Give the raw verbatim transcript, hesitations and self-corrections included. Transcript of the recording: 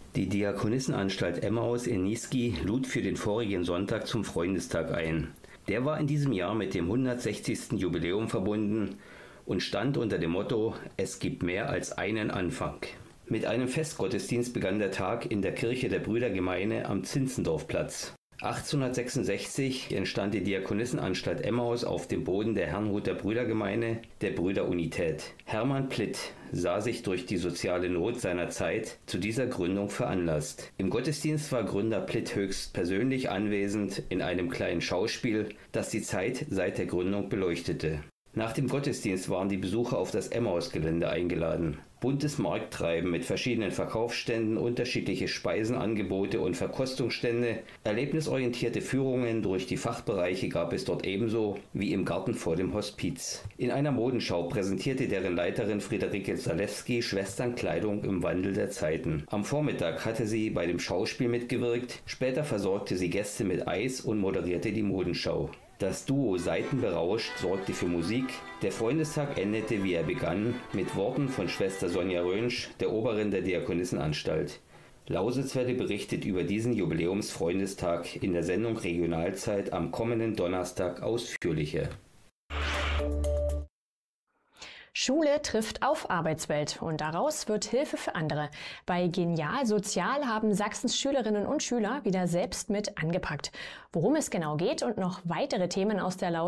Die Diakonissenanstalt Emmaus in Niesky lud für den vorigen Sonntag zum Freundestag ein. Der war in diesem Jahr mit dem hundertsechzigsten Jubiläum verbunden und stand unter dem Motto „Es gibt mehr als einen Anfang“. Mit einem Festgottesdienst begann der Tag in der Kirche der Brüdergemeine am Zinzendorfplatz. achtzehnhundertsechsundsechzig entstand die Diakonissenanstalt Emmaus auf dem Boden der Herrnhuter Brüdergemeine, der Brüderunität. Hermann Plitt sah sich durch die soziale Not seiner Zeit zu dieser Gründung veranlasst. Im Gottesdienst war Gründer Plitt höchst persönlich anwesend in einem kleinen Schauspiel, das die Zeit seit der Gründung beleuchtete. Nach dem Gottesdienst waren die Besucher auf das Emmaus-Gelände eingeladen. Buntes Markttreiben mit verschiedenen Verkaufsständen, unterschiedliche Speisenangebote und Verkostungsstände, erlebnisorientierte Führungen durch die Fachbereiche gab es dort ebenso wie im Garten vor dem Hospiz. In einer Modenschau präsentierte deren Leiterin Friederike Zalewski Schwesternkleidung im Wandel der Zeiten. Am Vormittag hatte sie bei dem Schauspiel mitgewirkt, später versorgte sie Gäste mit Eis und moderierte die Modenschau. Das Duo Saitenberauscht sorgte für Musik. Der Freundestag endete, wie er begann, mit Worten von Schwester Sonja Rönsch, der Oberin der Diakonissenanstalt. Lausitzwelle berichtet über diesen Jubiläumsfreundestag in der Sendung Regionalzeit am kommenden Donnerstag ausführlicher. Schule trifft auf Arbeitswelt und daraus wird Hilfe für andere. Bei Genial Sozial haben Sachsens Schülerinnen und Schüler wieder selbst mit angepackt. Worum es genau geht und noch weitere Themen aus der Lausitz